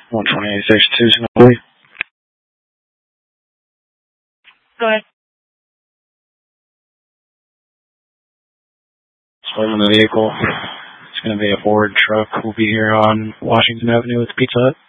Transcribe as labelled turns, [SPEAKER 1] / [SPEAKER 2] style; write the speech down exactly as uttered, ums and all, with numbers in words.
[SPEAKER 1] one twenty-eight Station two, Singapore.
[SPEAKER 2] Go ahead.
[SPEAKER 1] Spoiling the vehicle. It's going to be a Ford truck. We'll be here on Washington Avenue with Pizza Hut.